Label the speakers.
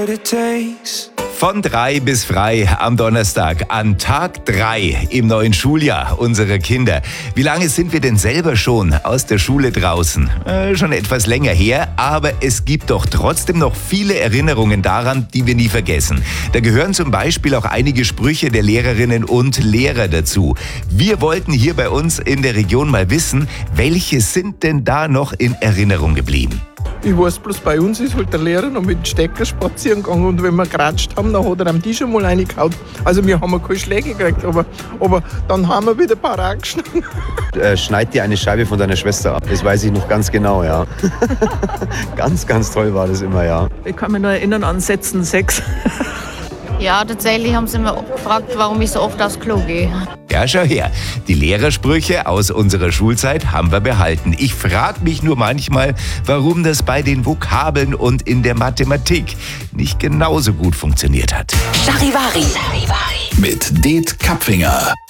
Speaker 1: what it takes.
Speaker 2: Von 3 bis frei am Donnerstag, an Tag 3 im neuen Schuljahr unserer Kinder. Wie lange sind wir denn selber schon aus der Schule draußen? Schon etwas länger her, aber es gibt doch trotzdem noch viele Erinnerungen daran, die wir nie vergessen. Da gehören zum Beispiel auch einige Sprüche der Lehrerinnen und Lehrer dazu. Wir wollten hier bei uns in der Region mal wissen, welche sind denn da noch in Erinnerung geblieben?
Speaker 3: Ich weiß bloß, bei uns ist halt der Lehrer noch mit dem Stecker spazieren gegangen und wenn wir geratscht haben, dann hat er am Tisch einmal reingehauen. Also wir haben keine Schläge gekriegt, aber dann haben wir wieder parat gestanden.
Speaker 4: Schneid dir eine Scheibe von deiner Schwester ab. Das weiß ich noch ganz genau, ja. Ganz, ganz toll war das immer, ja.
Speaker 5: Ich kann mich nur erinnern an Sätzen 6.
Speaker 6: Ja, tatsächlich haben sie mich gefragt, warum ich so oft aufs Klo gehe.
Speaker 2: Ja, schau her. Die Lehrersprüche aus unserer Schulzeit haben wir behalten. Ich frage mich nur manchmal, warum das bei den Vokabeln und in der Mathematik nicht genauso gut funktioniert hat.
Speaker 7: Charivari. Mit Det Kapfinger.